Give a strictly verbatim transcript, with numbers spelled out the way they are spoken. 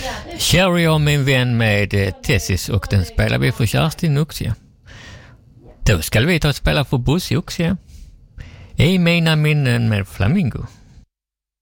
Cherry och min vän med Tessis och den spelar vi för Kerstin Uxie. Då ska vi ta och spela för Bosse Uxie. I mina minnen med Flamingo.